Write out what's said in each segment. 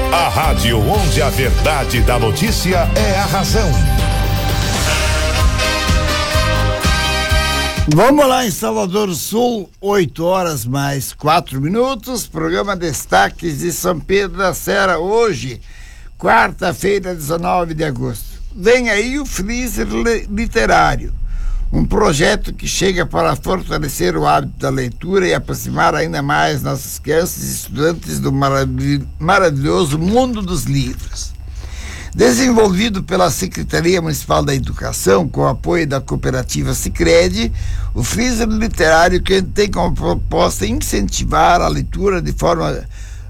A rádio onde a verdade da notícia é a razão. Vamos lá em Salvador do Sul, 8h mais 4 minutos. Programa Destaques de São Pedro da Serra, hoje, quarta-feira, 19 de agosto. Vem aí o Freezer Literário, um projeto que chega para fortalecer o hábito da leitura e aproximar ainda mais nossas crianças e estudantes do maravilhoso mundo dos livros. Desenvolvido pela Secretaria Municipal da Educação, com o apoio da cooperativa Sicredi, o Freezer Literário tem como proposta incentivar a leitura de forma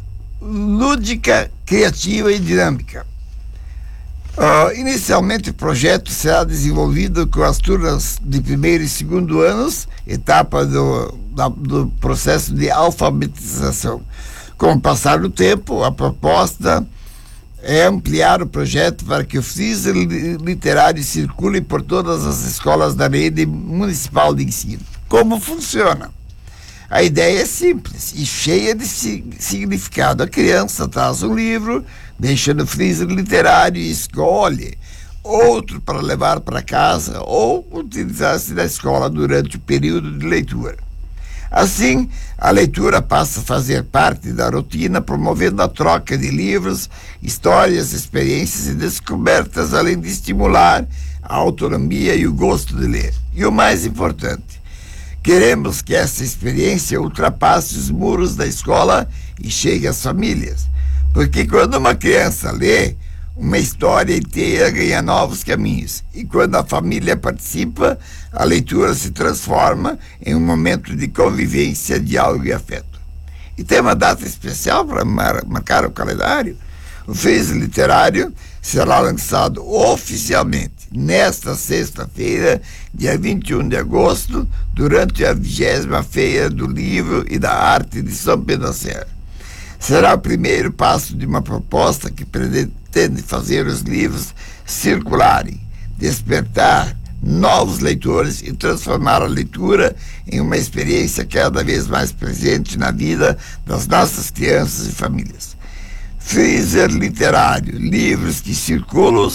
lúdica, criativa e dinâmica. Inicialmente o projeto será desenvolvido com as turmas de primeiro e segundo anos, etapa do processo de alfabetização. Com o passar do tempo, a proposta é ampliar o projeto para que o Freezer Literário circule por todas as escolas da rede municipal de ensino. Como funciona? A ideia é simples e cheia de significado. A criança traz um livro, deixa no Freezer Literário e escolhe outro para levar para casa ou utilizar-se na escola durante o período de leitura. Assim, a leitura passa a fazer parte da rotina, promovendo a troca de livros, histórias, experiências e descobertas, além de estimular a autonomia e o gosto de ler. E o mais importante, queremos que essa experiência ultrapasse os muros da escola e chegue às famílias. Porque quando uma criança lê, uma história inteira ganha novos caminhos. E quando a família participa, a leitura se transforma em um momento de convivência, diálogo e afeto. E tem uma data especial para marcar o calendário. O Freezer Literário será lançado oficialmente nesta sexta-feira, dia 21 de agosto, durante a 20ª Feira do Livro e da Arte de São Pedro da Serra. Será o primeiro passo de uma proposta que pretende fazer os livros circularem, despertar novos leitores e transformar a leitura em uma experiência cada vez mais presente na vida das nossas crianças e famílias. Freezer Literário, livros que circulam,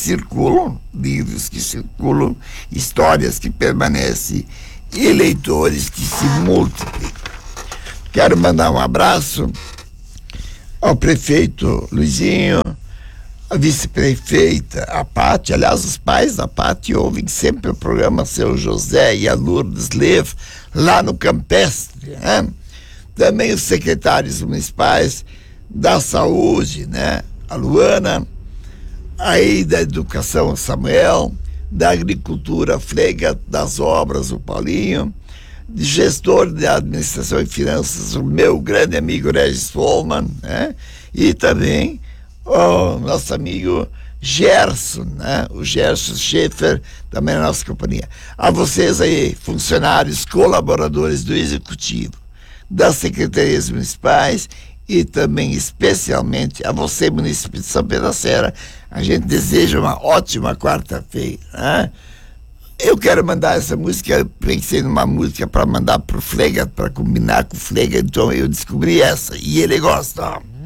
livros que circulam, histórias que permanecem e leitores que se multiplicam. Quero mandar um abraço ao prefeito Luizinho, a vice-prefeita, a Pati. Aliás, os pais da Pati ouvem sempre o programa Seu José e a Lourdes Lev, lá no Campestre, né? Também os secretários municipais da Saúde, né? A Luana, aí da Educação, o Samuel, da Agricultura, a Frega, das Obras, o Paulinho, de gestor de administração e finanças, o meu grande amigo Regis Follman, né? E também o nosso amigo Gerson, né? O Gerson Schaefer, também na nossa companhia. A vocês aí, funcionários, colaboradores do Executivo, das secretarias municipais e também especialmente a você, município de São Pedro da Serra, a gente deseja uma ótima quarta-feira, né? Eu quero mandar essa música, eu pensei numa música para mandar pro Frega, para combinar com o Frega, então eu descobri essa, e ele gosta, ó.